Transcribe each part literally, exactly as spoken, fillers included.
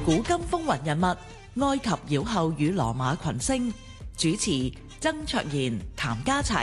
古今風雲人物、埃及妖后與羅馬群星。主持曾卓賢、譚家齊。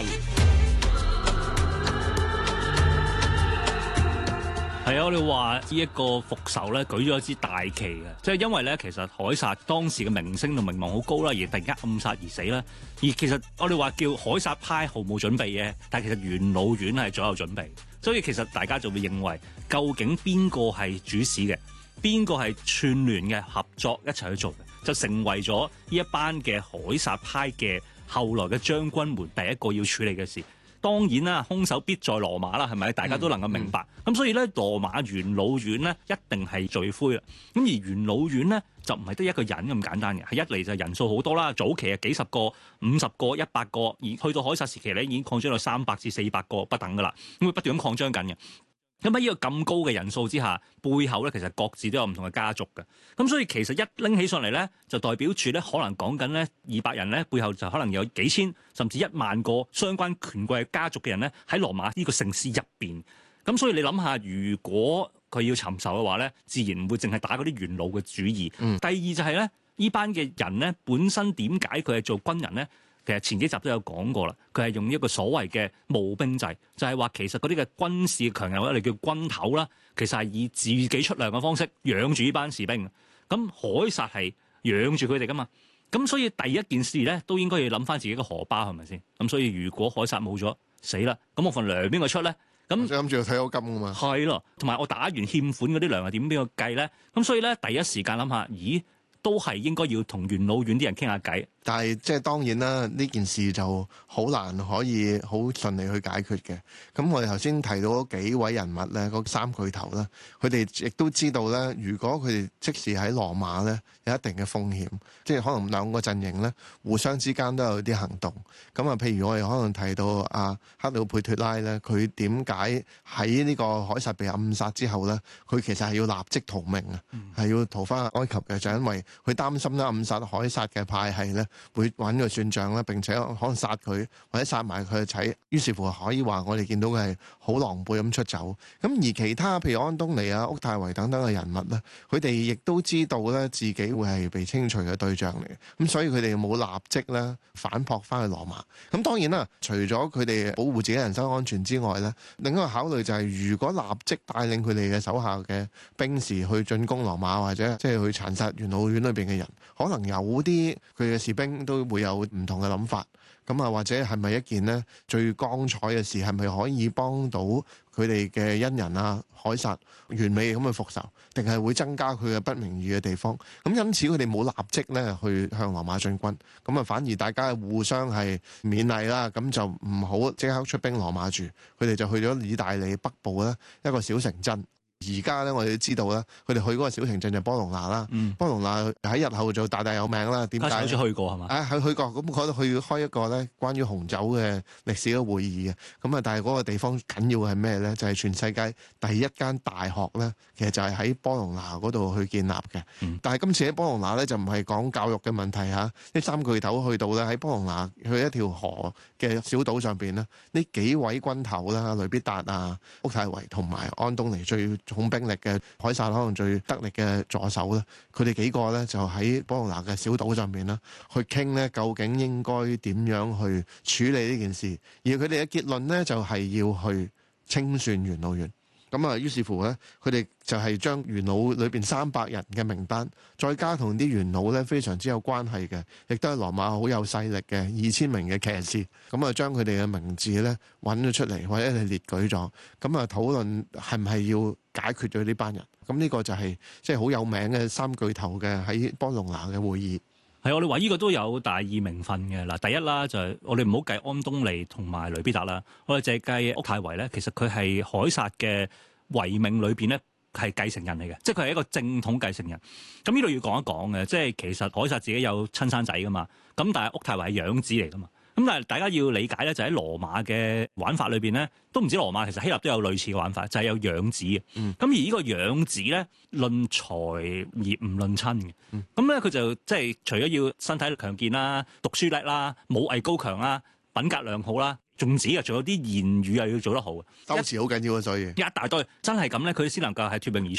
係啊，我哋話呢一個復仇咧，舉咗一支大旗嘅，即係因為咧，其實凱撒當時嘅名聲同名望好高啦，而突然間暗殺而死啦。而其實我哋話叫凱撒派毫無準備嘅，但係其實元老院係早有準備，所以其實大家就會認為究竟邊個係主使嘅，邊個係串聯嘅合作一齊去做嘅，就成為咗呢一班嘅凱撒派嘅後來嘅將軍們第一個要處理嘅事。當然啦，兇手必在羅馬啦，係咪？大家都能夠明白。咁、嗯嗯、所以咧，羅馬元老院咧一定係罪魁啦。咁而元老院咧就唔係得一個人咁簡單嘅，係一嚟就人數好多啦。早期係幾十個、五十個、一百個，而去到凱撒時期咧已經擴張到三百至四百個不等噶啦，咁會不斷咁擴張緊嘅。咁喺呢個咁高嘅人數之下，背後咧其實各自都有唔同嘅家族嘅。咁所以其實一拎起上嚟咧，就代表住咧可能講緊咧二百人咧背後就可能有幾千甚至一萬個相關權貴家族嘅人咧喺羅馬呢個城市入邊。咁所以你諗下，如果佢要尋仇嘅話咧，自然唔會淨係打嗰啲元老嘅主意。嗯、第二就係咧，呢班嘅人咧本身點解佢係做軍人咧？其實前幾集都有講過啦，佢係用一個所謂嘅募兵制，就係話其實嗰啲嘅軍事強人或者你叫軍頭啦，其實係以自己出糧嘅方式養住呢班士兵。咁凱撒係養住佢哋噶嘛，咁所以第一件事咧都應該要諗翻自己嘅荷包係咪先？咁所以如果凱撒冇咗死啦，咁我份糧邊個出咧？咁諗住退休金噶嘛？係咯，同埋我打完欠款嗰啲糧係點邊個計咧？咁所以咧第一時間諗下，咦，都係應該要同元老院啲人傾下偈。 但係即係當然啦，呢件事就好難可以好順利去解決嘅。咁我哋頭先提到嗰幾位人物咧，嗰三巨頭咧，佢哋亦都知道咧，如果佢哋即時喺羅馬咧，有一定嘅風險，即係可能兩個陣營咧，互相之間都有啲行動。咁啊，譬如我哋可能提到阿克里奧佩托拉咧，佢點解喺呢個凱撒被暗殺之後咧，佢其實係要立即逃命啊，係、嗯、要逃翻埃及嘅，就因為佢擔心咧暗殺凱撒嘅派系咧，會揾佢算賬啦，並且可能殺佢或者殺埋佢嘅仔，於是乎可以話我哋見到嘅係好狼狽咁出走。咁而其他譬如安東尼啊、屋太維等等嘅人物咧，佢哋亦都知道咧自己會係被清除嘅對象嚟，咁所以佢哋冇立即咧反撲翻去羅馬。咁當然啦，除咗佢哋保護自己人身安全之外咧，另一個考慮就係、是、如果立即帶領佢哋嘅手下嘅兵士去進攻羅馬，或者即係去殘殺元老院裏邊嘅人，可能有啲佢嘅士兵都會有唔同嘅諗法，咁啊或者係咪一件呢最光彩嘅事，係咪可以幫到佢哋嘅恩人啊凱撒完美咁去復仇，定係會增加佢嘅不名譽嘅地方？咁因此佢哋冇立即咧去向羅馬進軍，咁啊反而大家互相係勉勵啦，咁就唔好即刻出兵羅馬住，佢哋就去咗意大利北部咧一個小城鎮。而家咧，我哋都知道啦，佢哋去嗰個小城鎮就波隆拿啦。嗯、波隆拿喺日後就大大有名啦。點解？好似去過係嘛？ 啊，去去過，咁嗰度去開一個咧關於紅酒嘅歷史嘅會議嘅。咁啊，但係嗰個地方緊要係咩咧？就係、是、全世界第一間大學咧，其實就係喺波隆拿嗰度去建立嘅。嗯、但係今次喺波隆拿咧就唔係講教育嘅問題嚇。呢三巨頭去到咧喺波隆拿去一條河嘅小島上邊咧，呢幾位軍頭啦，雷必達啊、屋太維同埋安東尼最重兵力嘅凱撒可能最得力嘅助手咧，佢哋幾個咧就喺波隆拿嘅小島上面啦，去傾咧究竟應該點樣去處理呢件事，而佢哋嘅結論咧就係要去清算元老院。咁啊，於是乎咧，佢哋就係將元老裏邊三百人嘅名單，再加同啲元老咧非常之有關係嘅，亦都係羅馬好有勢力嘅二千名嘅騎士，咁啊將佢哋嘅名字咧揾咗出嚟，或者係列舉咗，咁啊討論係唔係要解決咗呢班人。咁呢個就係即係好有名嘅三巨頭嘅喺波隆拿嘅會議。 係，我哋話呢個都有大義名分嘅。嗱，第一啦就係、是、我哋唔好計安東尼同埋雷必達啦，我哋淨係計屋太維咧，其實佢係凱撒嘅遺命裏邊咧係繼承人嚟嘅，即係佢係一個正統繼承人。咁呢度要講一講嘅，即係其實凱撒自己有親生仔噶嘛，咁但係屋太維係養子嚟噶嘛。咁但係大家要理解咧，就喺羅馬嘅玩法裏邊咧，都唔止羅馬，其實希臘都有類似嘅玩法，就係、是、有養子嘅。咁、嗯、而呢個養子咧，論財而唔論親嘅。咁咧佢就即係除咗要身體強健啦、讀書叻啦、武藝高強啦、品格良好啦，仲止啊，仲有啲言語又要做得好嘅。 修辭好緊要啊，所以一大堆真係咁咧，佢先能夠係脫穎而出。咁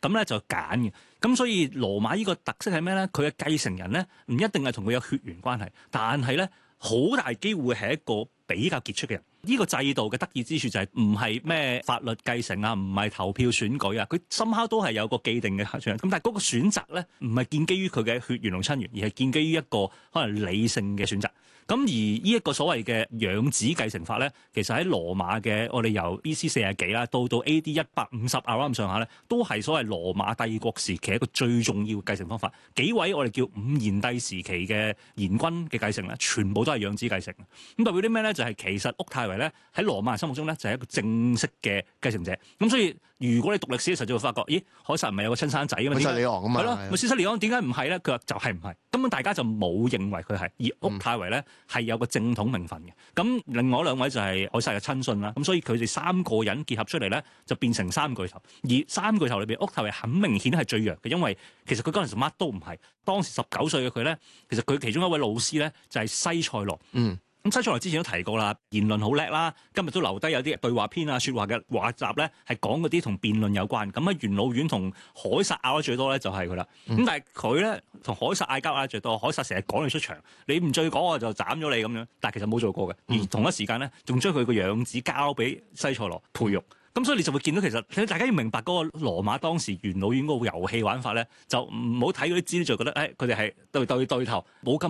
咁咧就揀嘅。咁所以羅馬呢個特色係咩咧？佢嘅繼承人咧唔一定係同佢有血緣關係，但係咧好大機會係一個比較傑出嘅人。呢個制度嘅得意之處就係唔係咩法律繼承啊，唔係投票選舉啊，佢深刻都係有個既定嘅選擇。咁但係嗰個選擇咧，唔係建基於佢嘅血緣同親緣，而係建基於一個可能理性嘅選擇。咁而呢一個所謂嘅養子繼承法咧，其實喺羅馬嘅我哋由 B C 四十幾啦，到到 A D 一百五十啊咁上下咧，都係所謂羅馬帝國時期一個最重要嘅繼承方法。幾位我哋叫五賢帝時期嘅賢君嘅繼承咧，全部都係養子繼承。咁代表啲咩咧？就係、是、其實屋太維咧喺羅馬人心目中咧就係一個正式嘅繼承者。咁所以如果你讀歷史嘅時候就會發覺，咦，凱撒唔係有個親生仔啊嘛？ 凱撒里昂啊嘛， 係咯，咪施塞里昂點解唔係咧？佢話就係唔係，根本大家就冇認為佢係，而屋太維咧係有個正統名分嘅。咁另外兩位就係凱撒嘅親信啦。咁所以佢哋三個人結合出嚟咧，就變成三巨頭。而三巨頭裏邊，屋太維很明顯係最弱嘅，因為其實佢嗰陣時乜都唔係。當時十九歲嘅佢咧，其實佢其中一位老師咧就係西塞羅。嗯。咁西塞羅之前都提過啦，言論好叻啦。今日都留低有啲對話篇啊、説話嘅畫集咧，係講嗰啲同辯論有關。咁喺元老院同凱撒拗得最多咧，就係佢啦。咁、嗯、但係佢咧同凱撒嗌交嗌得最多，凱撒成日趕你出場，你唔再講我就斬咗你咁樣。但係其實冇做過嘅，而同一時間咧，仲將佢個養子交俾西塞羅培育。咁所以你就會見到其實，大家要明白嗰個羅馬當時元老院嗰個遊戲玩法咧，就唔好睇嗰啲資料就覺得，誒佢哋係對對對頭，冇咁。